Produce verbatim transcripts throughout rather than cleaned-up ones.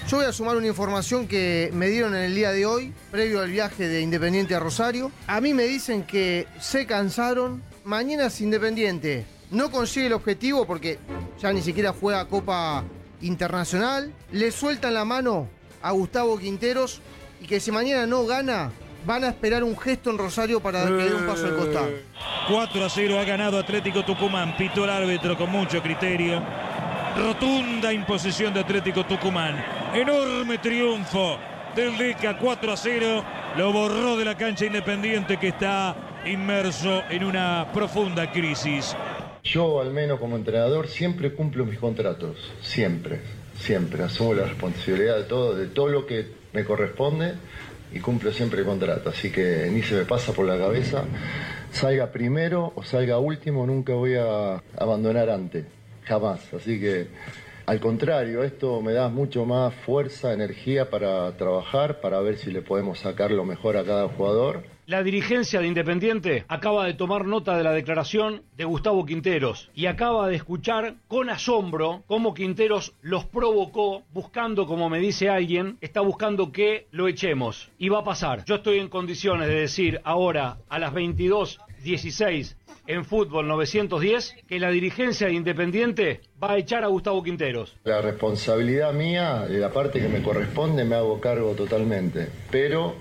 Yo voy a sumar una información que me dieron en el día de hoy, previo al viaje de Independiente a Rosario. A mí me dicen que se cansaron. Mañana si Independiente no consigue el objetivo porque ya ni siquiera juega Copa Internacional, le sueltan la mano a Gustavo Quinteros y que si mañana no gana, van a esperar un gesto en Rosario para que dé un paso al costado. cuatro a cero ha ganado Atlético Tucumán, pitó el árbitro con mucho criterio. Rotunda imposición de Atlético Tucumán. Enorme triunfo del D E C A, cuatro a cero. Lo borró de la cancha Independiente, que está inmerso en una profunda crisis. Yo, al menos como entrenador, siempre cumplo mis contratos. Siempre, siempre. Asumo la responsabilidad de todo, de todo lo que me corresponde y cumplo siempre el contrato. Así que ni se me pasa por la cabeza. Salga primero o salga último, nunca voy a abandonar antes. Jamás, así que al contrario, esto me da mucho más fuerza, energía para trabajar, para ver si le podemos sacar lo mejor a cada jugador. La dirigencia de Independiente acaba de tomar nota de la declaración de Gustavo Quinteros y acaba de escuchar con asombro cómo Quinteros los provocó buscando, como me dice alguien, está buscando que lo echemos. Y va a pasar. Yo estoy en condiciones de decir ahora a las veintidós dieciséis en Fútbol novecientos diez que la dirigencia de Independiente va a echar a Gustavo Quinteros. La responsabilidad mía, de la parte que me corresponde, me hago cargo totalmente, pero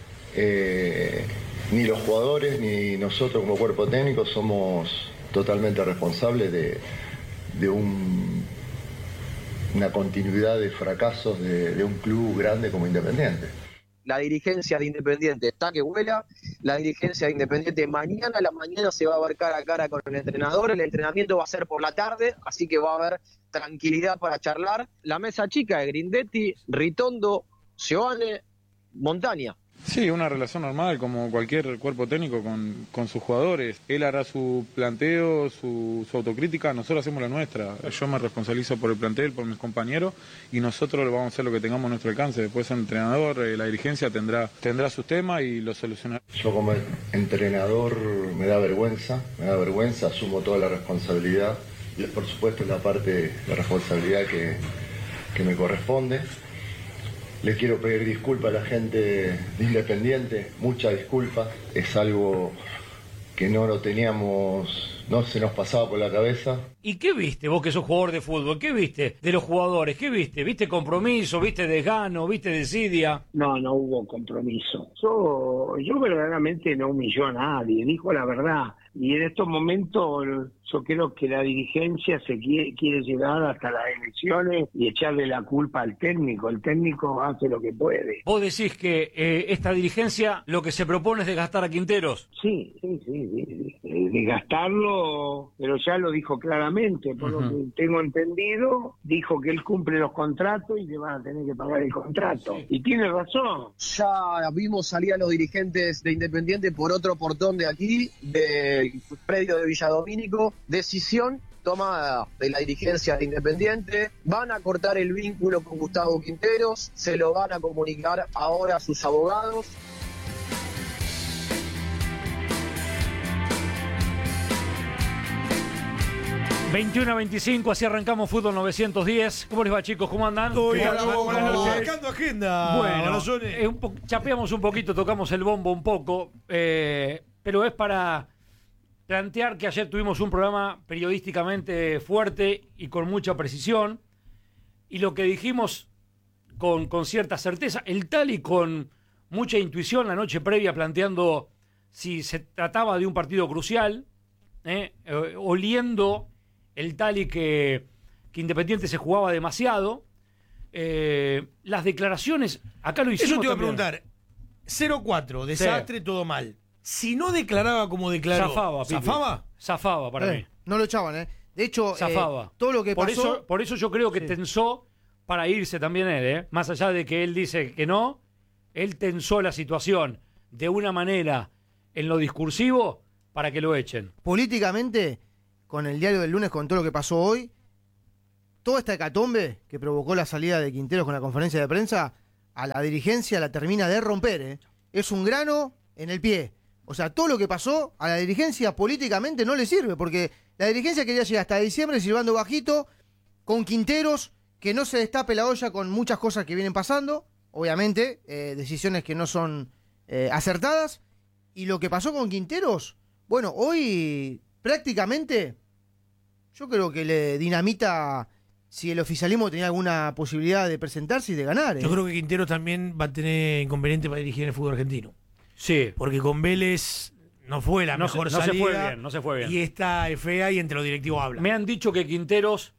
eh, ni los jugadores ni nosotros como cuerpo técnico somos totalmente responsables de, de un, una continuidad de fracasos de, de un club grande como Independiente. La dirigencia de Independiente está que vuela, la dirigencia de Independiente mañana a la mañana se va a ver cara a cara con el entrenador, el entrenamiento va a ser por la tarde, así que va a haber tranquilidad para charlar. La mesa chica de Grindetti, Ritondo, Seoane, Montaña. Sí, una relación normal como cualquier cuerpo técnico con, con sus jugadores. Él hará su planteo, su, su autocrítica, nosotros hacemos la nuestra. Yo me responsabilizo por el plantel, por mis compañeros y nosotros vamos a hacer lo que tengamos a nuestro alcance. Después el entrenador, eh, la dirigencia tendrá, tendrá sus temas y los solucionará. Yo como entrenador me da vergüenza, me da vergüenza, asumo toda la responsabilidad y por supuesto la parte, la responsabilidad que, que me corresponde. Le quiero pedir disculpas a la gente de Independiente, muchas disculpas, es algo que no lo teníamos, no se nos pasaba por la cabeza. ¿Y qué viste vos que sos jugador de fútbol? ¿Qué viste de los jugadores? ¿Qué viste? ¿Viste compromiso? ¿Viste desgano? ¿Viste desidia? No, no hubo compromiso. Yo, yo verdaderamente no humilló a nadie, dijo la verdad. Y en estos momentos yo creo que la dirigencia se quiere, quiere llegar hasta las elecciones y echarle la culpa al técnico. El técnico hace lo que puede. ¿Vos decís que eh, esta dirigencia lo que se propone es desgastar a Quinteros? Sí, sí, sí, sí, sí. Desgastarlo, pero ya lo dijo claramente, por uh-huh. lo que tengo entendido, dijo que él cumple los contratos y le van a tener que pagar el contrato. Sí. Y tiene razón. Ya vimos salir a los dirigentes de Independiente por otro portón de aquí, de predio de Villadomínico. Decisión tomada de la dirigencia de Independiente, van a cortar el vínculo con Gustavo Quinteros, se lo van a comunicar ahora a sus abogados. veintiuno a veinticinco, así arrancamos Fútbol novecientos diez. ¿Cómo les va, chicos? ¿Cómo andan? Todo bien, marcando agenda. Bueno, eh, un po- chapeamos un poquito, tocamos el bombo un poco, eh, pero es para plantear que ayer tuvimos un programa periodísticamente fuerte y con mucha precisión, y lo que dijimos con, con cierta certeza, el Tali con mucha intuición la noche previa planteando si se trataba de un partido crucial, eh, eh, oliendo el Tali que, que Independiente se jugaba demasiado. Eh, las declaraciones, acá lo hicimos. Eso te iba a también. preguntar. cero cuatro, desastre, sí. Todo mal. Si no declaraba como declaró, zafaba, Pipi. ¿zafaba? Zafaba para eh, mí. No lo echaban, ¿eh? De hecho, zafaba. Eh, todo lo que por pasó... Eso, por eso yo creo que sí. tensó para irse también él, ¿eh? Más allá de que él dice que no, él tensó la situación de una manera en lo discursivo para que lo echen. Políticamente, con el diario del lunes, con todo lo que pasó hoy, toda esta hecatombe que provocó la salida de Quinteros con la conferencia de prensa, a la dirigencia la termina de romper, ¿eh? Es un grano en el pie. O sea, todo lo que pasó a la dirigencia políticamente no le sirve, porque la dirigencia quería llegar hasta diciembre silbando bajito, con Quinteros que no se destape la olla con muchas cosas que vienen pasando, obviamente, eh, decisiones que no son eh, acertadas. Y lo que pasó con Quinteros, bueno, hoy prácticamente yo creo que le dinamita si el oficialismo tenía alguna posibilidad de presentarse y de ganar. ¿eh? Yo creo que Quinteros también va a tener inconveniente para dirigir el fútbol argentino. Sí. Porque con Vélez no fue la no mejor se, no salida. se fue bien, no se fue bien. Y esta es fea y entre los directivos habla. Me han dicho que Quinteros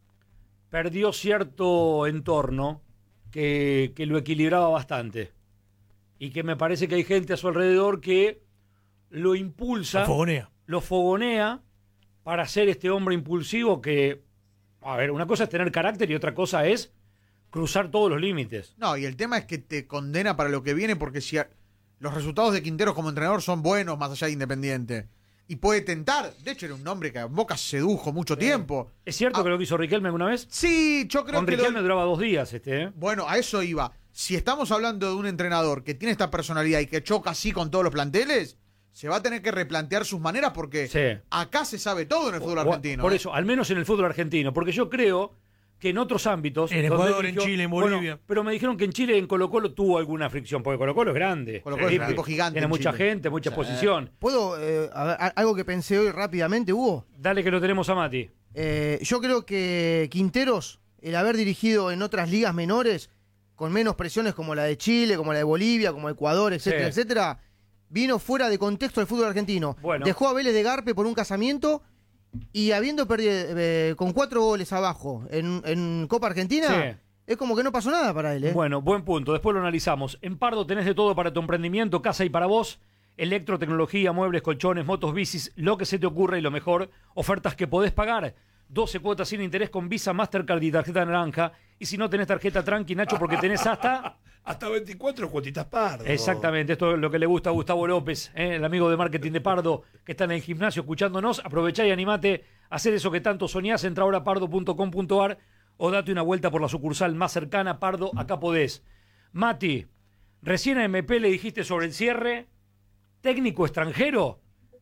perdió cierto entorno que, que lo equilibraba bastante. Y que me parece que hay gente a su alrededor que lo impulsa. Lo fogonea. Lo fogonea para ser este hombre impulsivo que, a ver, una cosa es tener carácter y otra cosa es cruzar todos los límites. No, y el tema es que te condena para lo que viene, porque si a- los resultados de Quinteros como entrenador son buenos más allá de Independiente. Y puede tentar. De hecho, era un hombre que a Boca sedujo mucho Sí. tiempo. ¿Es cierto Ah, que lo que hizo Riquelme alguna vez? Sí, yo creo Con que... lo- Riquelme duraba dos días este, ¿eh? Bueno, a eso iba. Si estamos hablando de un entrenador que tiene esta personalidad y que choca así con todos los planteles, se va a tener que replantear sus maneras porque Sí. acá se sabe todo en el fútbol O- argentino. Por ¿eh? eso, al menos en el fútbol argentino, porque yo creo que en otros ámbitos... En donde Ecuador, en Chile, en Bolivia. Bueno, pero me dijeron que en Chile, en Colo-Colo, tuvo alguna fricción, porque Colo-Colo es grande. Colo-Colo es Sí, un equipo gigante Tiene en mucha Chile. gente, mucha Sí. posición. ¿Puedo, eh, a ver, a- algo que pensé hoy rápidamente, Hugo? Dale que lo tenemos a Mati. Eh, yo creo que Quinteros, el haber dirigido en otras ligas menores, con menos presiones como la de Chile, como la de Bolivia, como Ecuador, etcétera, Sí. etcétera, vino fuera de contexto del fútbol argentino. Bueno. Dejó a Vélez de Garpe por un casamiento y habiendo perdido eh, con cuatro goles abajo en, en Copa Argentina, Sí. es como que no pasó nada para él. ¿eh? Bueno, buen punto. Después lo analizamos. En Pardo tenés de todo para tu emprendimiento, casa y para vos. Electrotecnología, muebles, colchones, motos, bicis, lo que se te ocurra y lo mejor. Ofertas que podés pagar. doce cuotas sin interés con Visa, Mastercard y tarjeta naranja. Y si no tenés tarjeta tranqui, Nacho, porque tenés hasta... Hasta veinticuatro cuotitas Pardo. Exactamente, esto es lo que le gusta a Gustavo López, ¿eh? El amigo de marketing de Pardo, que está en el gimnasio escuchándonos. Aprovechá y animate a hacer eso que tanto soñás. Entra ahora a pardo punto com punto ar o date una vuelta por la sucursal más cercana. Pardo, acá podés. Mati, recién a M P le dijiste sobre el cierre. ¿Técnico extranjero?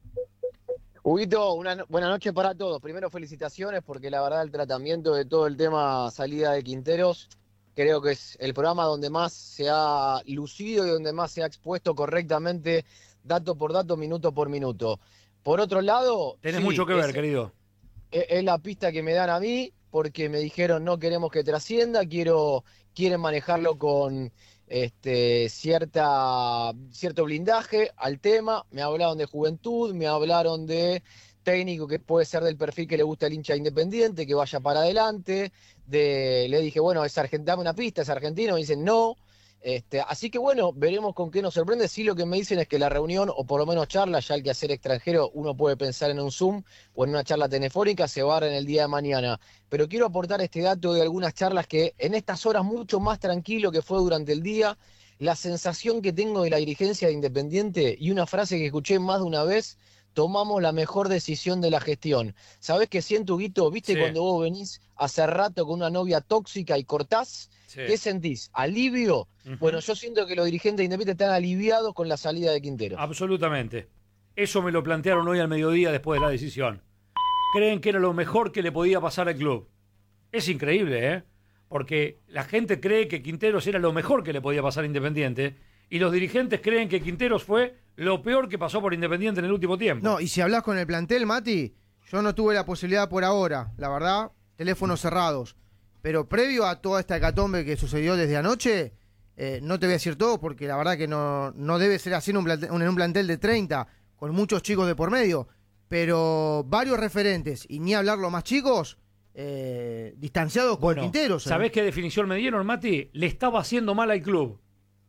Huguito, una no- buena noche para todos. Primero, felicitaciones porque la verdad el tratamiento de todo el tema salida de Quinteros, creo que es el programa donde más se ha lucido y donde más se ha expuesto correctamente, dato por dato, minuto por minuto. Por otro lado... Tenés sí, mucho que ver, es- querido. es es la pista que me dan a mí porque me dijeron no queremos que trascienda, quiero quieren manejarlo con este cierta cierto blindaje al tema, me hablaron de juventud, me hablaron de técnico que puede ser del perfil que le gusta al hincha independiente, que vaya para adelante, de le dije, bueno, es argentino, dame una pista, es argentino, me dicen no. Este, así que bueno, veremos con qué nos sorprende. Sí, lo que me dicen es que la reunión, o por lo menos charla, ya el que hacer extranjero, uno puede pensar en un Zoom o en una charla telefónica, se va a dar en el día de mañana. Pero quiero aportar este dato de algunas charlas que en estas horas mucho más tranquilo que fue durante el día, la sensación que tengo de la dirigencia de Independiente y una frase que escuché más de una vez, tomamos la mejor decisión de la gestión. ¿Sabés qué siento, Huguito? ¿Viste Sí. cuando vos venís hace rato con una novia tóxica y cortás? Sí. ¿Qué sentís? ¿Alivio? Ujú. Bueno, yo siento que los dirigentes de Independiente están aliviados con la salida de Quintero. Absolutamente. Eso me lo plantearon hoy al mediodía después de la decisión. Creen que era lo mejor que le podía pasar al club. Es increíble, ¿eh? Porque la gente cree que Quinteros era lo mejor que le podía pasar a Independiente y los dirigentes creen que Quinteros fue lo peor que pasó por Independiente en el último tiempo. No, y si hablas con el plantel, Mati, yo no tuve la posibilidad por ahora, la verdad, teléfonos cerrados. Pero previo a toda esta hecatombe que sucedió desde anoche, eh, no te voy a decir todo porque la verdad que no, no debe ser así en un, plantel, en un plantel de treinta, con muchos chicos de por medio, pero varios referentes, y ni hablar los más chicos, eh, distanciados con Bueno, Quinteros. ¿eh? ¿sabés qué definición me dieron, Mati? Le estaba haciendo mal al club.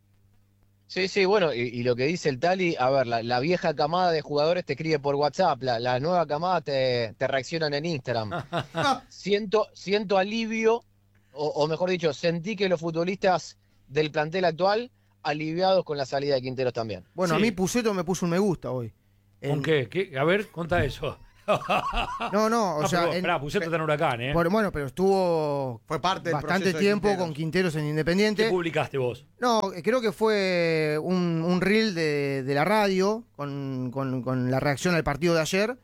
Sí, sí, bueno, y, y lo que dice el Tali, a ver, la, la vieja camada de jugadores te escribe por WhatsApp, la, la nueva camada te, te reaccionan en Instagram. siento, siento alivio, o, o mejor dicho, sentí que los futbolistas del plantel actual aliviados con la salida de Quinteros también. Bueno, Sí. a mí Puceto me puso un me gusta hoy. ¿Con En- qué? ¿Qué? A ver, contá eso. No, no, o Ah, sea... pero, en- esperá, Puceto está en Huracán, ¿eh? por- bueno, pero estuvo Fue parte del bastante proceso de tiempo Quinteros. con Quinteros en ¿Qué Independiente. publicaste vos? No, eh, creo que fue un, un reel de, de la radio con, con- con la reacción al partido de ayer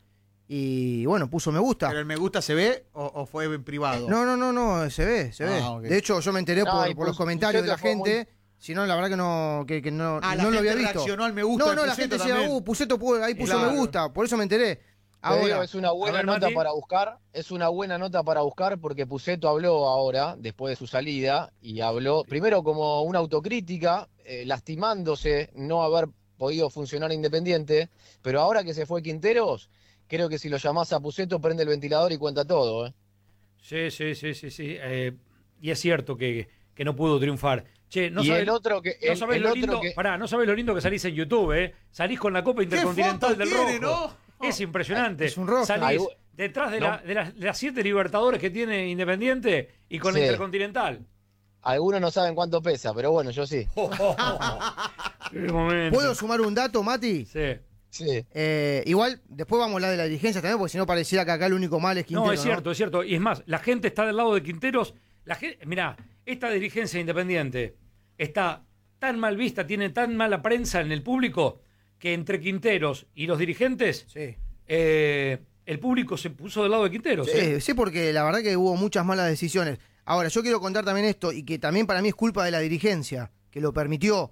y bueno, puso me gusta. ¿Pero el me gusta se ve o, o fue en privado? No, no, no, no, se ve, se ve. Ah, okay. De hecho, yo me enteré No, por, y por los Pus- comentarios de la Puceto fue gente. Si no, la verdad que no, que, que no, Ah, la no lo gente había visto. reaccionó al me gusta No, de no, la Puceto gente decía, también. uh, Puceto puso- ahí puso Claro. me gusta, por eso me enteré. Te digo, Ahora, es una buena a ver, nota Mati. para buscar, es una buena nota para buscar porque Puceto habló ahora, después de su salida, y habló primero como una autocrítica, eh, lastimándose no haber podido funcionar Independiente, pero ahora que se fue Quinteros, creo que si lo llamás a Puceto prende el ventilador y cuenta todo, ¿eh? Sí, sí, sí, sí, sí. Eh, y es cierto que, que no pudo triunfar. Che, no y sabés, el otro que... no el- sabés el lo otro lindo, que- pará, no sabés lo lindo que salís en YouTube, ¿eh? Salís con la Copa Intercontinental foto del tiene, Rojo. ¿no? Es impresionante. Es un rojo. Salís Algu- detrás de, No. la- de, las, de las siete Libertadores que tiene Independiente y con la Sí. Intercontinental. Algunos no saben cuánto pesa, pero bueno, yo sí. Oh, oh, oh. Qué momento. ¿puedo sumar un dato, Mati? Sí. Sí. Eh, igual, después vamos a hablar de la dirigencia también, porque si no pareciera que acá el único mal es Quintero. No, es cierto, es cierto. Y es más, la gente está del lado de Quinteros. La gente, mirá, esta dirigencia Independiente está tan mal vista, tiene tan mala prensa en el público, que entre Quinteros y los dirigentes, Sí. eh, el público se puso del lado de Quinteros. ¿eh? Sí, sí, porque la verdad que hubo muchas malas decisiones. Ahora, yo quiero contar también esto, y que también para mí es culpa de la dirigencia, que lo permitió,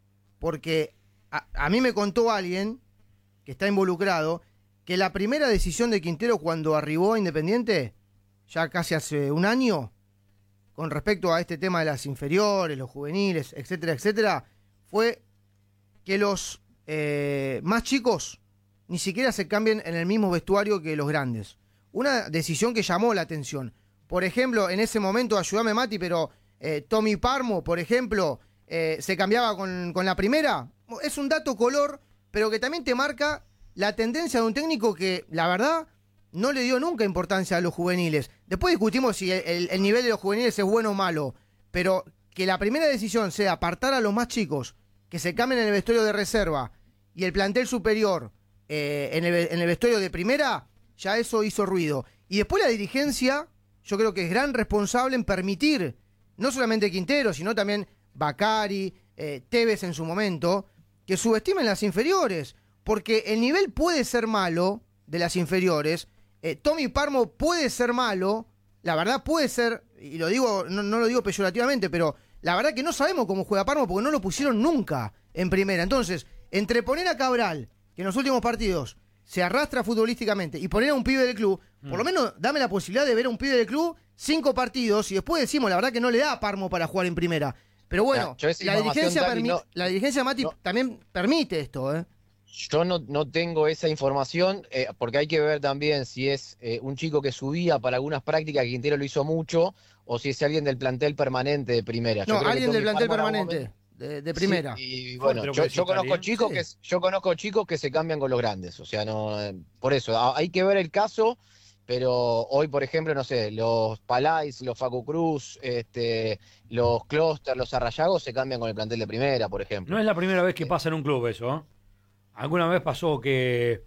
porque a, a mí me contó alguien que está involucrado, que la primera decisión de Quintero cuando arribó a Independiente, ya casi hace un año, con respecto a este tema de las inferiores, los juveniles, etcétera, etcétera, fue que los eh, más chicos ni siquiera se cambien en el mismo vestuario que los grandes. Una decisión que llamó la atención. Por ejemplo, en ese momento, ayúdame Mati, pero eh, Tommy Parmo, por ejemplo, eh, se cambiaba con, con la primera. Es un dato color, pero que también te marca la tendencia de un técnico que, la verdad, no le dio nunca importancia a los juveniles. Después discutimos si el, el- el nivel de los juveniles es bueno o malo, pero que la primera decisión sea apartar a los más chicos, que se cambien en el vestuario de reserva, y el plantel superior eh, en, el, en el vestuario de primera, ya eso hizo ruido. Y después la dirigencia, yo creo que es gran responsable en permitir, no solamente Quintero, sino también Bacari, eh, Tevez en su momento, que subestimen las inferiores, porque el nivel puede ser malo de las inferiores, eh, Tommy Parmo puede ser malo, la verdad puede ser, y lo digo, no, no lo digo peyorativamente, pero la verdad que no sabemos cómo juega Parmo porque no lo pusieron nunca en primera. Entonces, entre poner a Cabral, que en los últimos partidos se arrastra futbolísticamente, y poner a un pibe del club, mm. por lo menos dame la posibilidad de ver a un pibe del club cinco partidos y después decimos, la verdad que no le da a Parmo para jugar en primera. Pero bueno, Ya, yo la, dirigencia Tati, permi- no- la dirigencia Mati no. también permite esto, ¿eh? Yo no, no tengo esa información, eh, porque hay que ver también si es eh, un chico que subía para algunas prácticas, que Quintero lo hizo mucho, o si es alguien del plantel permanente de primera. Yo No, creo que alguien Tommy del plantel Parmo en algún permanente, momento- de, de primera. Sí, y Fuerte bueno, lo que yo, decís, yo conozco Cali, ¿eh? chicos Sí. que yo conozco chicos que se cambian con los grandes, o sea, no eh, por eso a- hay que ver el caso, pero hoy por ejemplo, no sé, los Palais, los Facu Cruz, este, los Closter, los Arrayagos se cambian con el plantel de primera, por ejemplo. No es la primera vez que pasa en un club eso, ¿eh? Alguna vez pasó que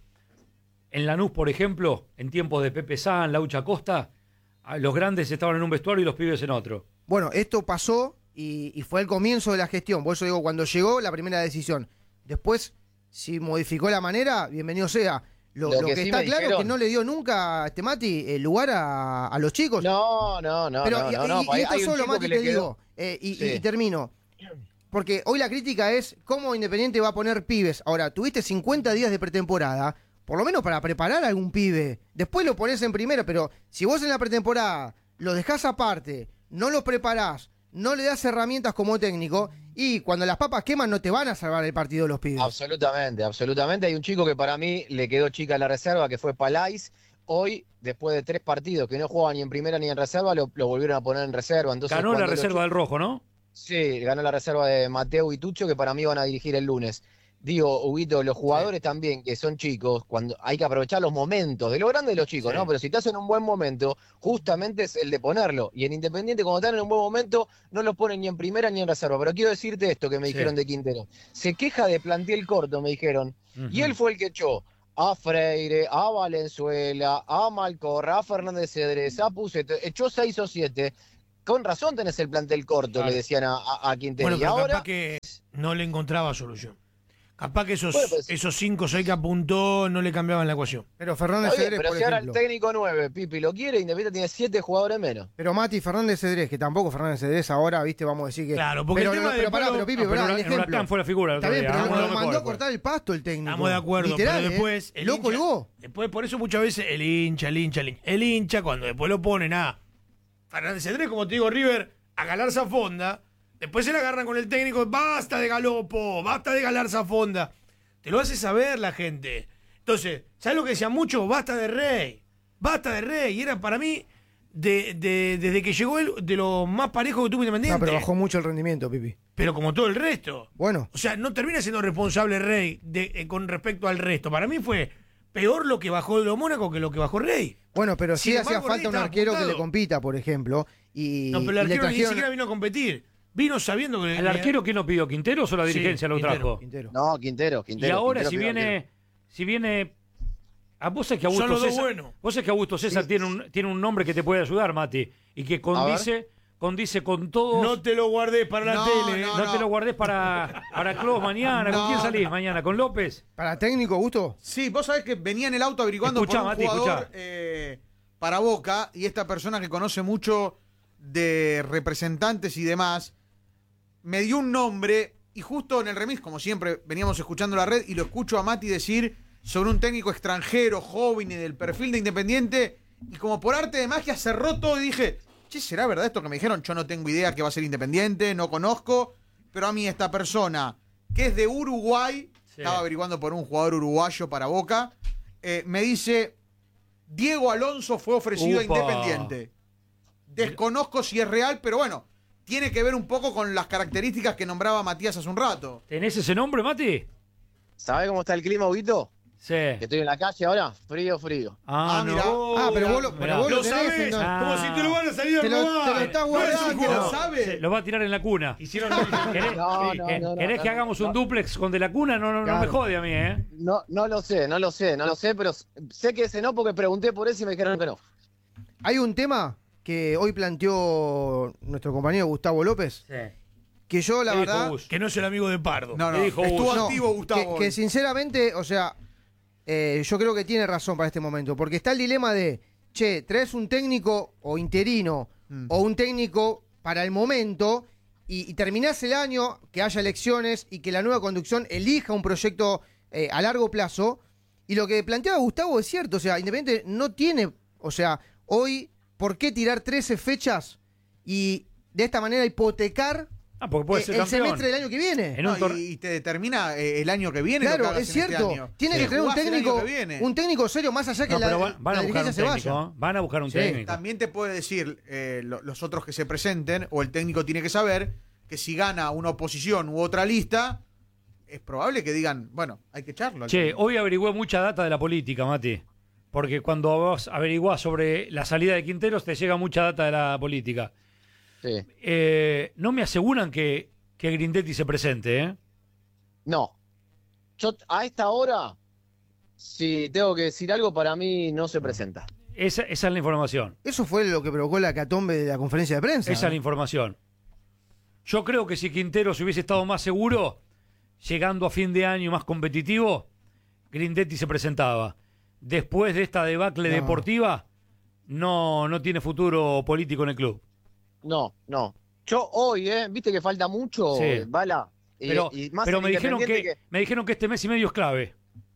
en Lanús, por ejemplo, en tiempos de Pepe San, Laucha Costa, a- los grandes estaban en un vestuario y los pibes en otro. Bueno, esto pasó y, y fue el comienzo de la gestión. Por eso digo, cuando llegó la primera decisión. Después, si modificó la manera, bienvenido sea. Lo, Lo lo que que, sí está me claro es dijeron- que no le dio nunca a este Mati el lugar a, a los chicos. No, no, no, Pero, no, y, no, no, y- y hay- esto hay un solo, chico Mati, que te le quedó- digo, eh, y, Sí. y termino. Porque hoy la crítica es cómo Independiente va a poner pibes. Ahora, tuviste cincuenta días de pretemporada, por lo menos para preparar a algún pibe. Después lo pones en primera, pero si vos en la pretemporada lo dejás aparte, no los preparás, no le das herramientas como técnico, y cuando las papas queman no te van a salvar el partido los pibes. Absolutamente, absolutamente. Hay un chico que para mí le quedó chica en la reserva, que fue Palais. Hoy, después de tres partidos que no jugaba ni en primera ni en reserva, lo, lo volvieron a poner en reserva. Entonces, Ganó la cuando los reserva del Rojo, ¿no? Sí, ganó la reserva de Mateo y Tucho, que para mí van a dirigir el lunes. Digo, Huguito, los jugadores también, que son chicos, cuando hay que aprovechar los momentos, de lo grande de los chicos, Sí. ¿no? Pero si estás en un buen momento, justamente es el de ponerlo. Y en Independiente, cuando están en un buen momento, no los ponen ni en primera ni en reserva. Pero quiero decirte esto que me Sí. dijeron de Quintero. Se queja de plantel corto, me dijeron. Ujú. Y él fue el que echó a Freire, a Valenzuela, a Malcorra, a Fernández Cedrés, a Puceto, echó seis o siete. Con razón tenés el plantel corto, Claro. le decían a, a, a Quintero. Bueno, y pero ahora... capaz que no le encontraba solución. Capaz que esos, Bueno, pues- esos cinco o seis que apuntó no le cambiaban la ecuación. Pero Fernández Está bien, Cedrés, pero por si ahora el ejemplo. técnico nueve, Pipi, lo quiere, Independiente tiene siete jugadores menos. Pero Mati Fernández Cedrés, que tampoco Fernández Cedrés ahora, viste, vamos a decir que. Claro, porque pero, el tema pero, de pará, Pablo- pero Pipi, No, pero pará, el en Huracán ejemplo. fue la figura el Está otro bien, día, pero vamos lo a lo mandó mejor, a cortar el pasto el técnico. Estamos de acuerdo, Literal, pero ¿eh? después el Lo hincha- colgó. Después, por eso muchas veces el hincha, el hincha, el hincha, el hincha, cuando después lo ponen a Fernández Cedrés, como te digo, River, a Galarza Fonda, después se la agarran con el técnico, basta de galopo, basta de Galarza Fonda. Te lo hace saber la gente. Entonces, ¿sabes lo que decían mucho? Basta de Rey, basta de Rey. Y era para mí, de, de- desde que llegó él, de lo más parejo que tuvo Independiente. No, pero bajó mucho el rendimiento, Pipi. Pero como todo el resto. Bueno, O sea, no termina siendo responsable Rey de, eh, con respecto al resto. Para mí fue peor lo que bajó de los Mónaco que lo que bajó Rey. bueno, pero sí Sin hacía embargo, falta Rey un estaba arquero que apuntado. le compita, por ejemplo. Y, No, pero el y le arquero ni trajeron- siquiera vino a competir. Vino sabiendo que... ¿El arquero quién lo pidió? ¿Quinteros o la Sí, dirigencia lo Quintero, trajo? Quintero. No, Quintero, Quintero. Y ahora Quintero si pidió viene, si viene, a vos es que Son Augusto los dos César, buenos. vos es que Augusto César Sí. tiene un tiene un nombre que te puede ayudar, Mati, y que condice, condice con todos. No te lo guardés para la No, tele. no, No te lo guardés para para Clos mañana. ¿Con No, quién salís no. mañana? ¿Con López? ¿Para técnico, Gusto? Sí, vos sabés que venía en el auto averiguando Escuchá, por un Mati, jugador escuchá. eh, para Boca, y esta persona que conoce mucho de representantes y demás, me dio un nombre, y justo en el remix, como siempre, veníamos escuchando la red, y lo escucho a Mati decir sobre un técnico extranjero, joven y del perfil de Independiente, y como por arte de magia cerró todo y dije, che, ¿será verdad esto que me dijeron? Yo no tengo idea que va a ser Independiente, no conozco, pero a mí esta persona, que es de Uruguay, Sí. estaba averiguando por un jugador uruguayo para Boca, eh, me dice, Diego Alonso fue ofrecido Upa. a Independiente. Desconozco si es real, pero bueno, tiene que ver un poco con las características que nombraba Matías hace un rato. ¿Tenés ese nombre, Mati? ¿Sabés cómo está el clima, Huguito? Sí. Que estoy en la calle ahora. Frío, frío. Ah, Ah, no. mirá. Ah, pero vos lo, Mirá. pero vos lo Lo tenés, sabés, entonces. Ah. como si te lo van a salir a Te lo- robar. te lo está No es un guardando. que lo No. sabe. Se- Lo va a tirar en la cuna. Hicieron ¿Querés, No, sí, no, eh, no, no, ¿querés no, que no, hagamos no. un duplex con de la cuna? No, no, no Claro. me jode a mí, ¿eh? No, no lo sé, no lo sé, no lo sé, pero sé que ese no porque pregunté por eso y me dijeron que no. Hay un tema que hoy planteó nuestro compañero Gustavo López, Sí. que yo, la ¿Qué dijo verdad, Gus? Que no es el amigo de Pardo. No, no, ¿Qué dijo estuvo Gus? no, activo Gustavo. que, hoy. que sinceramente, o sea, eh, yo creo que tiene razón para este momento, porque está el dilema de, che, traes un técnico o interino Mm. o un técnico para el momento y, y terminás el año, que haya elecciones y que la nueva conducción elija un proyecto eh, a largo plazo. Y lo que planteaba Gustavo es cierto, o sea, Independiente no tiene, o sea, hoy, ¿por qué tirar trece fechas y de esta manera hipotecar Ah, porque puede eh, ser el campeón. semestre del año que viene? En No, un tor- y, y te determina eh, el año que viene. lo que Claro, hagas es en este cierto. año. Tiene Sí. que tener un Jugás el año técnico, que viene. un técnico serio, más allá que No, la, pero van, van la a buscar dirigencia un se técnico. vaya. ¿eh? Van a buscar un Sí, técnico. También te puede decir eh, lo- los otros que se presenten, o el técnico tiene que saber que si gana una oposición u otra lista, es probable que digan, bueno, hay que echarlo. al Che, técnico. hoy averigüé mucha data de la política, Mati. Porque cuando vos averiguás sobre la salida de Quinteros, te llega mucha data de la política. Sí. Eh, no me aseguran que, que Grindetti se presente, ¿eh? No. Yo a esta hora, si tengo que decir algo, para mí no se presenta. Esa, esa es la información. Eso fue lo que provocó la catombe de la conferencia de prensa. Esa es la información. Yo creo que si Quinteros hubiese estado más seguro, llegando a fin de año más competitivo, Grindetti se presentaba. Después de esta debacle No. deportiva, no, no tiene futuro político en el club. No, no. Yo hoy, ¿eh? ¿Viste que falta mucho, Sí. Bala? Y- Pero, y más pero en me, dijeron que, Independiente me dijeron que este mes y medio es clave.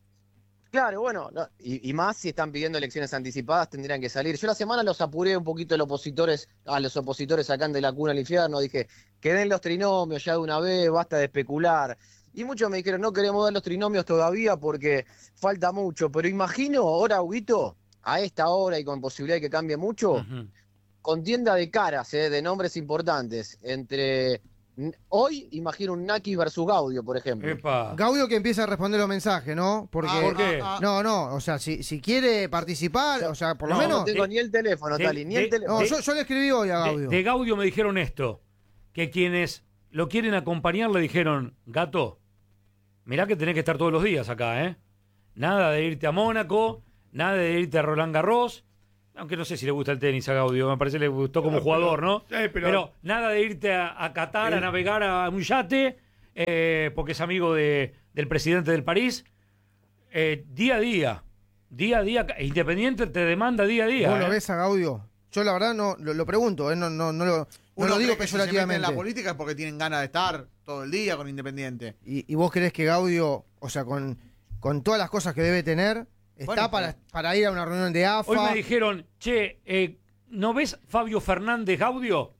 Claro, bueno, no, y, y más si están pidiendo elecciones anticipadas, tendrían que salir. Yo la semana los apuré un poquito a los opositores, a los opositores sacan de la cuna al infierno, dije, que den los trinomios ya de una vez, basta de especular. Y muchos me dijeron, no queremos dar los trinomios todavía porque falta mucho, pero imagino ahora, Huguito, a esta hora y con posibilidad de que cambie mucho, Ujú. contienda de caras, eh, de nombres importantes, entre... Hoy imagino un Naki versus Gaudio, por ejemplo. Epa. Gaudio que empieza a responder los mensajes, ¿no? Porque, Ah, ¿Por qué? ah, ah. No, no, o sea, si, si quiere participar, o sea, por lo No, menos... No tengo de- ni el teléfono, de- Tali, ni de- el teléfono. No, de- yo, yo le escribí hoy a De, Gaudio. de Gaudio me dijeron esto, que quienes lo quieren acompañar le dijeron, gato, mirá que tenés que estar todos los días acá, ¿eh? Nada de irte a Mónaco, nada de irte a Roland Garros, aunque no sé si le gusta el tenis a Gaudio, me parece que le gustó como Ah, jugador, pero- ¿no? eh, pero- nada de irte a, a Qatar a Eh. navegar a un yate, eh, porque es amigo de, del presidente del París. Eh, día a día, día a día, Independiente te demanda día a día. ¿Vos lo ¿eh? ves a Gaudio? Yo la verdad no lo, lo pregunto, ¿eh? no, no, no lo, no Uno lo digo cree que si se meten peyorativamente. en la política es porque tienen ganas de estar todo el día con Independiente. ¿Y, y vos crees que Gaudio, o sea, con, con todas las cosas que debe tener, está Bueno, para, para ir a una reunión de A F A? Hoy me dijeron, che, eh, ¿no ves Fabio Fernández Gaudio?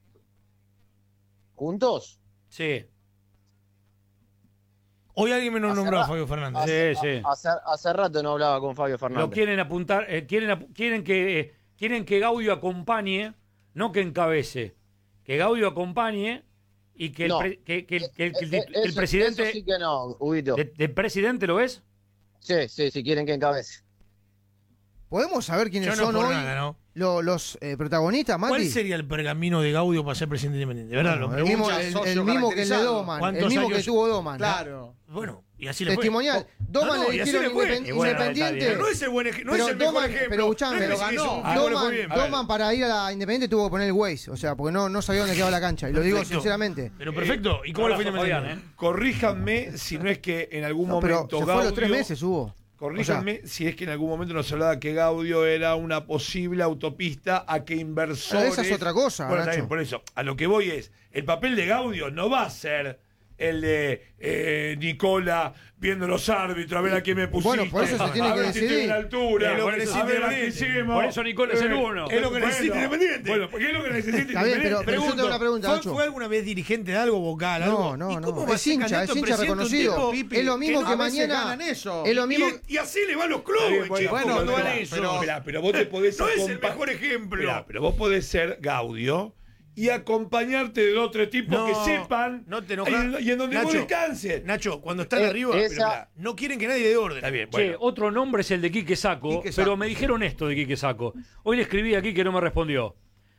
¿Juntos? Sí. Hoy alguien me lo Hace nombró a ra- Fabio Fernández. Hace, Sí, sí. a- hace, hace rato no hablaba con Fabio Fernández. Lo quieren apuntar, eh, quieren, ap- quieren, que, eh, quieren que Gaudio acompañe, no que encabece, que Gaudio acompañe y que el, No. pre- que, que el- que el- que el- Eh, eh, que el eso- presidente... eso sí que no, Huguito. de- ¿Del presidente lo ves? Sí, sí, sí, quieren que encabece. ¿Podemos saber quiénes Yo no son por hoy nada, ¿no? lo- los eh, protagonistas, Mati? ¿Cuál sería el pergamino de Gaudio para ser presidente independiente? De verdad, Bueno, lo el, mismo, pregunto. el- socio el mismo que el de caracterizado. Doman, el ¿Cuántos mismo que años? tuvo Doman. Claro. Bueno, y así le fue. Testimonial. Doman No, no, le y así dijeron le fue. independ- Y bueno, independiente. está bien. Pero no es el, buen ej- no Pero es el mejor Doman- ejemplo. pero escuchame, No es que pero se hizo ganó. un tipo, le fue Doman, bien. Doman para ir a la Independiente tuvo que poner el Waze, o sea, porque no, no sabía dónde quedaba la cancha. Y lo digo Perfecto. sinceramente. Pero perfecto. ¿Y cómo le fue Abrazo, Independiente? Fabián, ¿eh? Corríjanme si no es que en algún No, pero momento se fue a los tres Gaudio- meses, hubo. Corríjanme si es que en algún momento nos hablaba que Gaudio era una posible autopista a que inversores... Pero esa es otra cosa, Bueno, está Nacho. bien, por eso. A lo que voy es, el papel de Gaudio no va a ser el de eh, Nicola viendo los árbitros, a ver a quién me pusiste. Bueno, por eso se tiene a que ver si decidir. estoy en la altura. Es lo que por eso- necesita a ver a qué Independiente. hicimos. Por eso Nicola es el uno. Es lo que Bueno, necesita Independiente. Bueno, porque es lo que necesita Está bien, Independiente. pero yo tengo una pregunta, ¿Fue, Nacho. ¿Fue alguna vez dirigente de algo vocal? No, algo? no, ¿Y no. cómo va a Es ser hincha, candidato es a hincha presidente un reconocido. tipo Es lo mismo no, que a veces mañana. ganan eso. Es lo mismo. Y, y así le van los clubes, Está bien, bueno, chicos, bueno, cuando pero- van eso. pero- Esperá, pero vos te podés No es el acompa- mejor ejemplo. Esperá, pero vos podés ser Gaudio y acompañarte de dos o tres tipos No, que sepan no te enojas. y, en- y en donde vos Nacho, descanses. Nacho, cuando están Eh, arriba, esa- pero mirá, no quieren que nadie le dé orden. Está bien, Che, bueno. otro nombre es el de Quique Saco, Quique pero Sacco, me sí. dijeron esto de Quique Saco. Hoy le escribí aquí que no me respondió.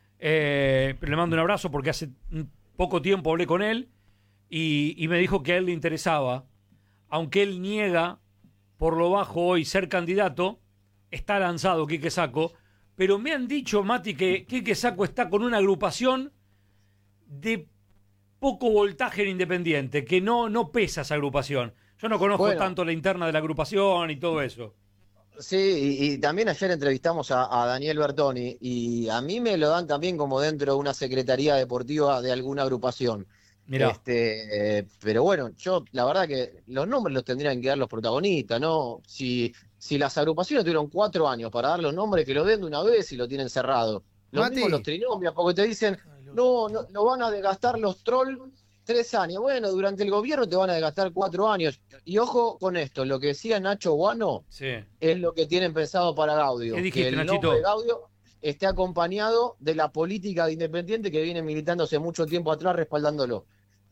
Eh, le mando un abrazo porque hace un poco tiempo hablé con él y, y me dijo que a él le interesaba, aunque él niega por lo bajo hoy ser candidato, está lanzado Quique Saco, pero me han dicho, Mati, que Quique Saco está con una agrupación de poco voltaje en Independiente, que no, no pesa esa agrupación. Yo no conozco Bueno. tanto la interna de la agrupación y todo eso. Sí, y, y también ayer entrevistamos a, a Daniel Bertoni y a mí me lo dan también como dentro de una secretaría deportiva de alguna agrupación. Mirá. Este, eh, pero bueno, yo la verdad que los nombres los tendrían que dar los protagonistas, ¿no? Si, si las agrupaciones tuvieron cuatro años para dar los nombres, que lo den de una vez y lo tienen cerrado. Los Mati. mismos los trinomios, porque te dicen, no, no, lo van a desgastar los trolls tres años. Bueno, durante el gobierno te van a desgastar cuatro años. Y ojo con esto, lo que decía Nacho Guano Sí. es lo que tienen pensado para Gaudio. ¿Qué dijiste, que el Nachito? nombre Gaudio esté acompañado de la política de Independiente que viene militándose mucho tiempo atrás respaldándolo.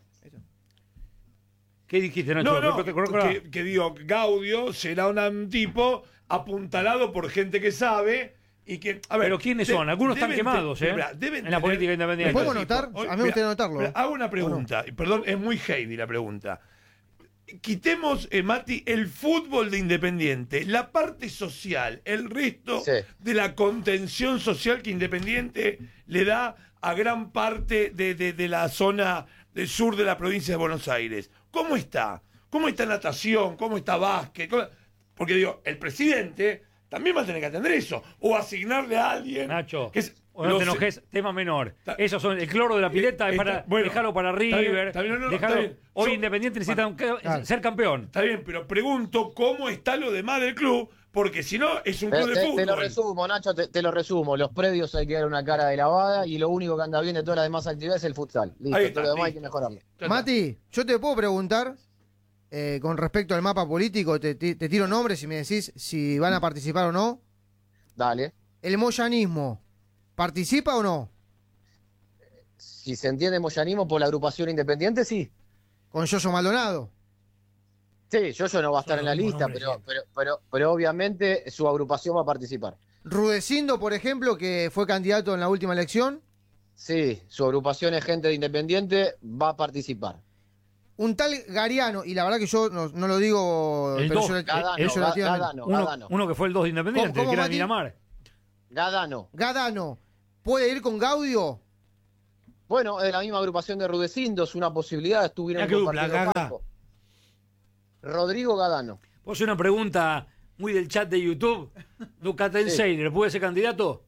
¿Qué dijiste, Nacho? No, no, Repete, correcta. que, que digo, Gaudio será un tipo apuntalado por gente que sabe y que... A ver, Pero ¿quiénes de- son? Algunos están deben te- quemados, ¿eh? mirá, deben En la tener- política independiente. ¿Lo podemos Tipo, notar? hoy- A mí me gustaría mirá, notarlo. mirá, hago una pregunta, y perdón, es muy heavy la pregunta. Quitemos, eh, Mati, el fútbol de Independiente, la parte social, el resto Sí. de la contención social que Independiente le da a gran parte de, de- de la zona del sur de la provincia de Buenos Aires. ¿Cómo está? ¿Cómo está natación? ¿Cómo está básquet? ¿Cómo- Porque digo, el presidente también va a tener que atender eso, o asignarle a alguien... Nacho, que es- o no los- te enojes, tema menor. Está- Esos son el cloro de la pileta, Eh, es para está- bueno, dejarlo para está bien, River. está bien, no, no, dejarlo- está bien. Hoy Yo- Independiente necesita un- Claro. ser campeón. Está bien, pero pregunto cómo está lo demás del club, porque si no, es un Te, club de te- fútbol. te lo resumo, Nacho, te, te lo resumo. Los predios hay que dar una cara de lavada y lo único que anda bien de todas las demás actividades es el futsal. Listo, Ahí está, todo lo demás hay listo. que mejorarlo. Ya está. Mati, yo te puedo preguntar eh, con respecto al mapa político, te, te- te tiro nombres y me decís si van a participar o no. Dale. ¿El moyanismo participa o no? Si se entiende moyanismo por la agrupación independiente, sí. Con Yoyo Maldonado. Sí, yo, yo no va a estar Son en la los mismos lista, nombres pero, siempre. pero, pero, pero obviamente su agrupación va a participar. Rudecindo, por ejemplo, que fue candidato en la última elección. Sí, su agrupación es gente de Independiente, va a participar. Un tal Gariano, y la verdad que yo no, no lo digo El dos, peyorat- Gadano, peyorativamente. Gadano, Uno, Gadano. uno que fue el dos de Independiente, ¿Cómo, cómo, que era Mati? Miramar. Gadano. Gadano, ¿puede ir con Gaudio? Bueno, de la misma agrupación de Rudecindo, una posibilidad, estuvieron ¿Qué dupla, compartiendo Gaga? campo. Rodrigo Gadano. Vos una pregunta muy del chat de YouTube. Ducatenseiner, ¿puede ser candidato?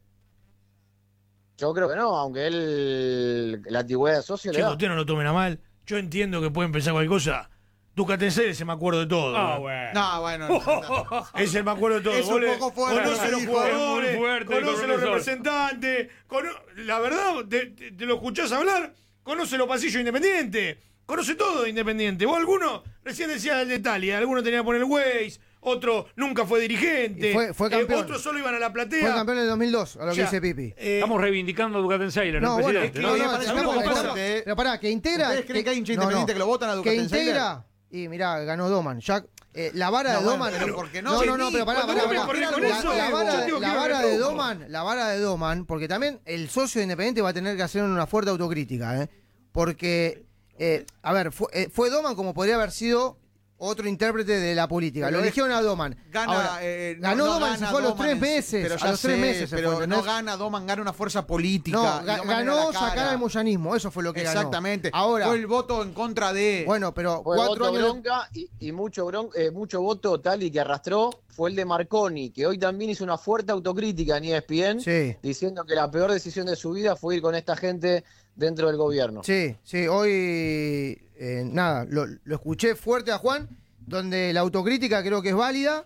Yo creo que no, aunque él, la antigüedad de socio le Chicos, da. usted no lo tomen a mal. Yo entiendo que pueden pensar cualquier cosa. Ducatenseiner se me acuerdo de todo. Ah, ¿no? bueno. No, bueno. no, no. Ese me acuerdo de todo. Es un Vos le- poco fuerte, Conoce lo los dijo. jugadores, Es muy fuerte, conoce los profesor. representantes. cono- La verdad, te, te- te lo escuchás hablar, conoce los pasillos de Independiente. Conoce todo de Independiente. Vos alguno, recién decía el de Italia, alguno tenía que poner el Waze, otro nunca fue dirigente. Y fue- fue eh, campeón. otros solo iban a la platea. Fue campeón en el dos mil dos, a lo O sea, que dice Pipi. eh, Estamos reivindicando a Ducatenseiner, No, el bueno, presidente. no, a mí me no, parece tampoco- muy pero- fuerte, eh. pero pará, que integra. ¿Ustedes creen que hay hincha independiente que lo votan a Que Ducatenseiner? integra. Y mirá, ganó Doman. Ya, eh, la vara No, de bueno, Doman. pero porque no no, no, no, vení, pero pará, cuando pará, vos me pará. corrés con La, eso, la yo vara, digo que la iba vara re de loco. Doman, la vara de Doman, porque también el socio de Independiente va a tener que hacer una fuerte autocrítica, ¿eh? Porque, eh, a ver, fue, eh, fue Doman como podría haber sido otro intérprete de la política. Pero Lo es- eligieron a Doman. Gana, Ahora, eh, no- ganó no Doman y se gana fue a los Doman tres en- meses. Pero a ya los tres sé, meses se pero fue, no ¿entendés? gana Doman, gana una fuerza política. No, y ga- no gana ganó la cara. sacar al moyanismo, eso fue lo que ganó. Exactamente. Ahora, Fue el voto en contra de. bueno, pero Fue cuatro voto años. bronca y, y mucho, bron- eh, mucho voto tal y que arrastró fue el de Marconi, que hoy también hizo una fuerte autocrítica en E S P N, Sí. diciendo que la peor decisión de su vida fue ir con esta gente dentro del gobierno. Sí, sí, hoy, eh, nada, lo, lo escuché fuerte a Juan, donde la autocrítica creo que es válida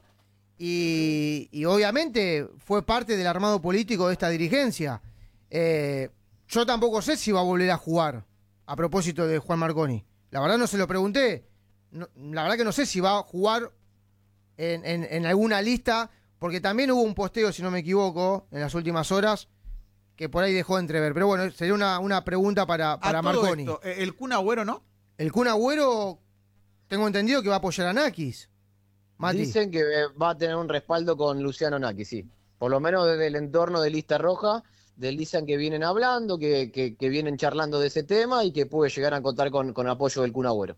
y, y obviamente fue parte del armado político de esta dirigencia. Eh, yo tampoco sé si va a volver a jugar, a propósito de Juan Marconi. La verdad no se lo pregunté. No- la verdad que no sé si va a jugar en, en- en alguna lista, porque también hubo un posteo, si no me equivoco, en las últimas horas, que por ahí dejó de entrever. Pero bueno, sería una, una pregunta para, A para todo Marconi. esto, eh, el Kun Agüero, ¿no? El Kun Agüero, tengo entendido que va a apoyar a Nakis. Mati. Dicen que eh, va a tener un respaldo con Luciano Naki, sí. Por lo menos desde el entorno de Lista Roja, del dicen que vienen hablando, que, que, que vienen charlando de ese tema y que puede llegar a contar con, con apoyo del Kun Agüero.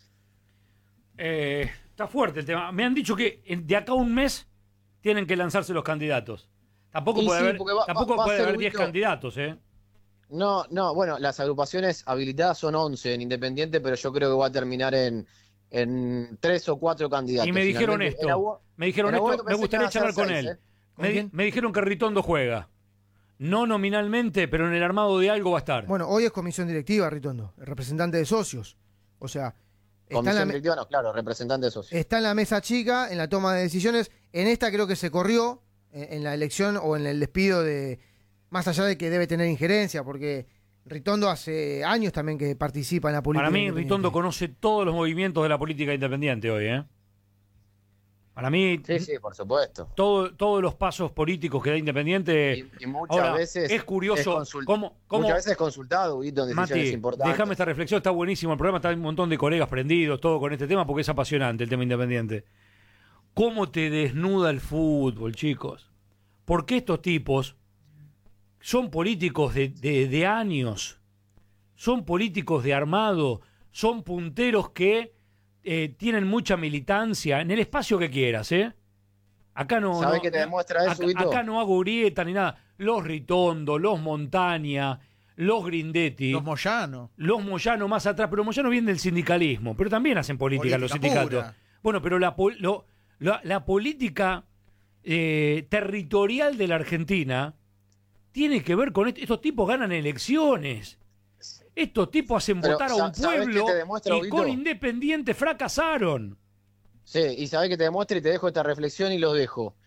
Eh, está fuerte el tema. Me han dicho que en- de acá a un mes tienen que lanzarse los candidatos. Tampoco Y puede sí, haber, porque va- tampoco va- va a puede ser haber diez Vito. candidatos, ¿eh? No, no, bueno, las agrupaciones habilitadas son once en Independiente, pero yo creo que va a terminar en, en tres o cuatro candidatos. Y me dijeron Finalmente, esto. en Agu- Me dijeron en esto. Aguado Me pensé que gustaría iban a ser charlar con seis, él. ¿eh? ¿Con Me, quién? me dijeron que Ritondo juega. No nominalmente, pero en el armado de algo va a estar. Bueno, hoy es comisión directiva, Ritondo, el representante de socios. O sea, está en, Comisión la, me- directiva, no, claro, representante de socios. está en la mesa chica, en la toma de decisiones. En esta creo que se corrió, en, en la elección o en el despido de... Más allá de que debe tener injerencia, porque Ritondo hace años también que participa en la política. Para mí, independiente. Ritondo conoce todos los movimientos de la política independiente hoy, ¿eh? Para mí, Sí, sí, por supuesto. todo- todos los pasos políticos que da Independiente. Y, y muchas Ahora, veces es curioso consult- cómo, cómo- muchas veces es consultado, Guito, en decisiones Mati, importantes. déjame esta reflexión, está buenísimo el programa, está un montón de colegas prendidos, todo con este tema, porque es apasionante el tema Independiente. ¿Cómo te desnuda el fútbol, chicos? Porque estos tipos son políticos de, de- de años, son políticos de armado, son punteros que eh, tienen mucha militancia, en el espacio que quieras, ¿eh? Acá no... ¿Sabés no- qué te demuestra eso, acá, Guito? acá no hago grieta ni nada. Los Ritondo, los Montaña, los Grindetti... Los Moyano. Los Moyano más atrás, pero Moyano viene del sindicalismo, pero también hacen política, los Política sindicatos. pura. Bueno, pero la, pol- lo- la, la política eh, territorial de la Argentina tiene que ver con esto. Estos tipos ganan elecciones. Estos tipos hacen Pero, votar a un ¿sabés qué pueblo te demuestra, y Huguito? con Independiente fracasaron. Sí, y sabés que te demuestra y te dejo esta reflexión y los dejo.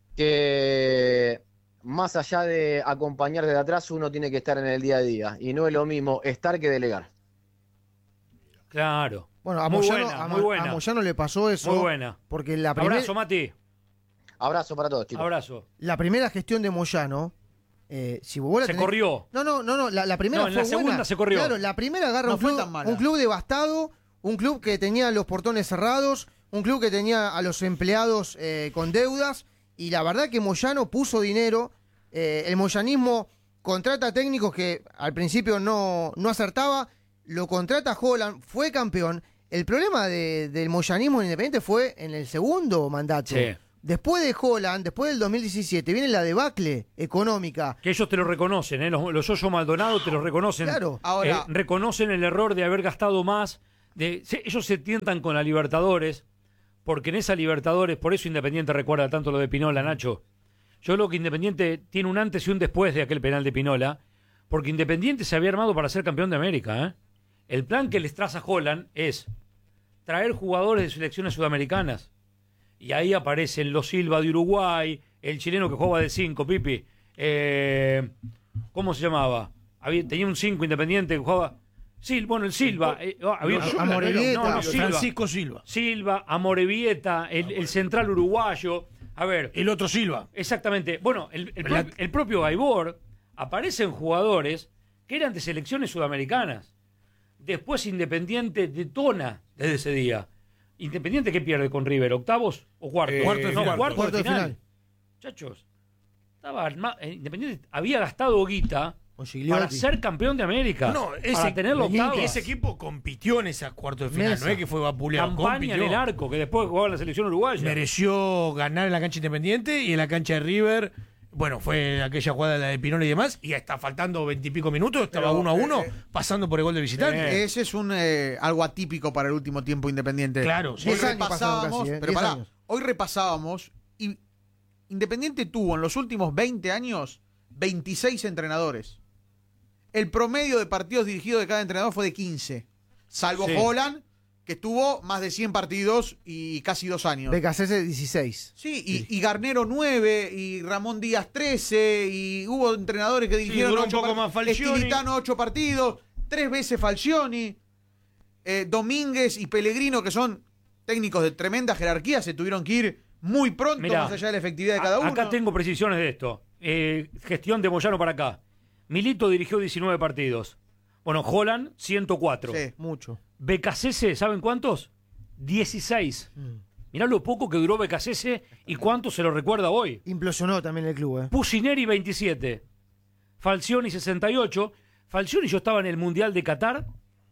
Que más allá de acompañar desde atrás, uno tiene que estar en el día a día. Y no es lo mismo estar que delegar. Claro. Bueno, a muy Moyano, buena, a, muy Mo- buena. a Moyano le pasó eso. Muy buena. Porque la, primer- Abrazo, Mati. Abrazo para todos, chicos. Abrazo. la primera gestión de Moyano, eh, si vos la Se tenés- corrió. No, no, no, no, la, la primera No, en fue la segunda buena. se corrió. Claro, la primera agarra No un, fue club, tan mala. un club devastado, un club que tenía los portones cerrados, un club que tenía a los empleados eh, con deudas, y la verdad que Moyano puso dinero, eh, el moyanismo contrata técnicos que al principio no, no acertaba, lo contrata Holland, fue campeón. El problema de- del moyanismo en Independiente fue en el segundo mandato. Sí. Después de Holland, después del dos mil diecisiete, viene la debacle económica. Que ellos te lo reconocen, ¿eh? los, los Yoyo Maldonado te lo reconocen. Claro. Ahora- Eh, reconocen el error de haber gastado más. De, se- ellos se tientan con la Libertadores, porque en esa Libertadores, por eso Independiente recuerda tanto lo de Pinola, Nacho. Yo creo que Independiente tiene un antes y un después de aquel penal de Pinola, porque Independiente se había armado para ser campeón de América. ¿eh? El plan que les traza Holland es traer jugadores de selecciones sudamericanas. Y ahí aparecen los Silva de Uruguay, el chileno que jugaba de cinco, Pipi. Eh, ¿Cómo se llamaba? Había, tenía un cinco Independiente que jugaba... Sil, bueno, el Silva. Eh, oh, había, Los Amorebieta. no, no, Silva. Francisco Silva. Silva, Amorebieta, el, el central uruguayo. A ver, El otro Silva. exactamente. Bueno, el, el, La- pro- el propio Gaibor, aparecen jugadores que eran de selecciones sudamericanas. Después Independiente detona desde ese día. Independiente, ¿qué pierde con River? ¿Octavos o cuartos? Eh, cuarto de no, final. cuarto, Cuarto de de final. final. Muchachos, estaba arma- eh, Independiente había gastado guita Con Gigliotti. para ser campeón de América. No, ese, para tener los octavos. ese equipo compitió en esa cuartos de final, Mesa. no es que fue vapuleado. Campaña compitió. en el arco, que después jugaba en la selección uruguaya. Mereció ganar en la cancha Independiente y en la cancha de River. Bueno, fue aquella jugada de la de Pinola y demás, y hasta faltando veintipico minutos, estaba Pero, uno a uno, eh, pasando por el gol de visitante. Ese es un eh, algo atípico para el último tiempo Independiente. Claro, sí. Hoy Diez años pasaron repasábamos, casi, ¿eh? pero Diez pará, años. hoy repasábamos y Independiente tuvo en los últimos veinte años veintiséis entrenadores. El promedio de partidos dirigidos de cada entrenador fue de quince, salvo Sí. Holland, que estuvo más de cien partidos y casi dos años. B K C S dieciséis. Sí, y, y Garnero nueve, y Ramón Díaz trece, y hubo entrenadores que dirigieron duró un ocho poco par- más Falcioni. Estilitano ocho partidos, tres veces Falcioni, eh, Domínguez y Pellegrino, que son técnicos de tremenda jerarquía, se tuvieron que ir muy pronto, Mirá, más allá de la efectividad de cada A- uno. Acá tengo precisiones de esto. Eh, gestión de Moyano para acá. Milito dirigió diecinueve partidos. Bueno, Holland, ciento cuatro. Sí. Mucho. B K C S, ¿saben cuántos? dieciséis. Mirá lo poco que duró B K C S y cuánto se lo recuerda hoy. Implosionó también el club, ¿eh? Pusineri, veintisiete. Falcioni, sesenta y ocho. Falcioni, yo estaba en el Mundial de Qatar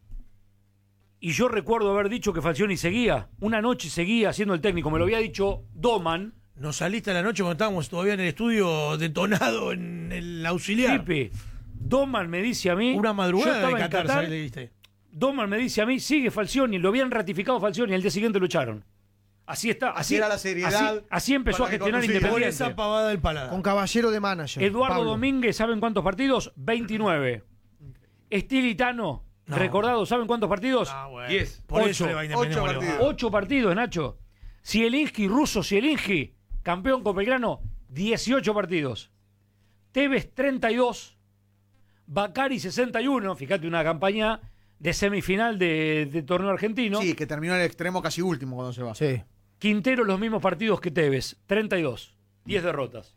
y yo recuerdo haber dicho que Falcioni seguía. Una noche seguía siendo el técnico. Me lo había dicho Doman. Nos saliste a la noche cuando estábamos todavía en el estudio detonado en el auxiliar. Pipe, Doman me dice a mí... Una yo madrugada estaba de en Qatar, Qatar, ¿sabes? Le diste. Doman me dice a mí, sigue Falcioni, lo habían ratificado Falcioni y al día siguiente lo echaron. Así está, así, Así era la seriedad Así, así empezó con a la que gestionar conducía. Por Independiente. esa pavada del paladar. Con caballero de manager. Eduardo Pablo. Domínguez, ¿saben cuántos partidos? veintinueve. Estilitano, No. recordado, ¿saben cuántos partidos? Ah, bueno. Diez. Por Ocho. eso le va a Independiente Ocho como le va. partidos. Ocho partidos, Nacho. Zielinski, ruso Zielinski, campeón con Belgrano, dieciocho partidos. Tevez, treinta y dos. Bacari, sesenta y uno. Fíjate, una campaña de semifinal de, de torneo argentino. Sí, que terminó en el extremo casi último cuando se va. Sí. Quintero, los mismos partidos que Tevez, treinta y dos. diez derrotas.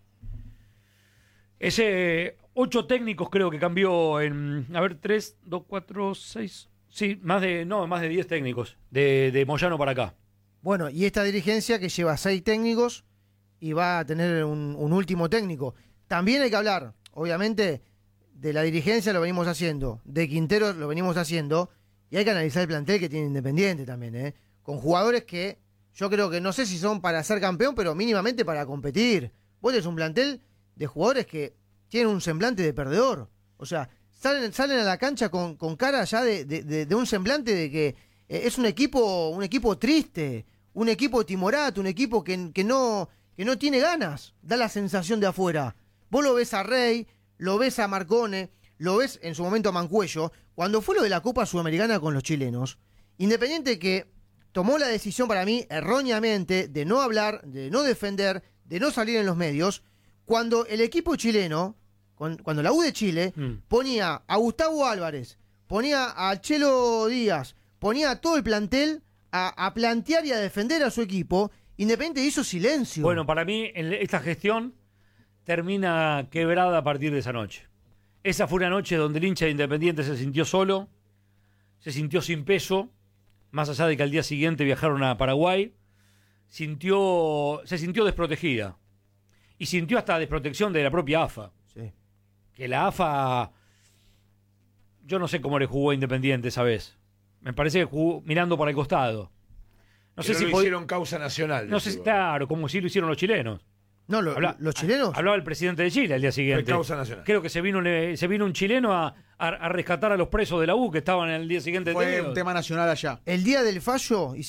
Ese, ocho técnicos creo que cambió en, a ver, tres, dos, cuatro, seis, sí, más de, no, más de diez técnicos, de, de Moyano para acá. Bueno, y esta dirigencia que lleva seis técnicos y va a tener un, un último técnico. También hay que hablar, obviamente, de la dirigencia lo venimos haciendo, de Quintero lo venimos haciendo, y hay que analizar el plantel que tiene Independiente también, ¿eh? Con jugadores que yo creo que no sé si son para ser campeón, pero mínimamente para competir. Vos tenés un plantel de jugadores que tienen un semblante de perdedor. O sea, salen, salen a la cancha con, con cara ya de, de, de, de un semblante de que eh, es un equipo, un equipo triste, un equipo timorato, un equipo que, que, no, que no tiene ganas. Da la sensación de afuera. Vos lo ves a Rey, lo ves a Marcone, lo ves en su momento a Mancuello. Cuando fue lo de la Copa Sudamericana con los chilenos, Independiente que tomó la decisión para mí erróneamente de no hablar, de no defender, de no salir en los medios, cuando el equipo chileno, con- cuando la U de Chile, Mm. ponía a Gustavo Álvarez, ponía a Chelo Díaz, ponía a todo el plantel a, a plantear y a defender a su equipo, Independiente hizo silencio. Bueno, para mí en esta gestión termina quebrada a partir de esa noche. Esa fue una noche donde el hincha de Independiente se sintió solo, se sintió sin peso, más allá de que al día siguiente viajaron a Paraguay, sintió, se sintió desprotegida. Y sintió hasta desprotección de la propia A F A. Sí. Que la A F A, yo no sé cómo le jugó a Independiente esa vez. Me parece que jugó mirando para el costado. No sé Pero si lo pod- hicieron causa nacional. No sé si, claro, como si lo hicieron los chilenos. No, lo- Habla- los chilenos. Hablaba el presidente de Chile el día siguiente. Fue causa nacional. Creo que se vino, un- se vino un chileno a, a- a rescatar a los presos de la U que estaban el día siguiente Fue detenidos. un tema nacional allá. El día del fallo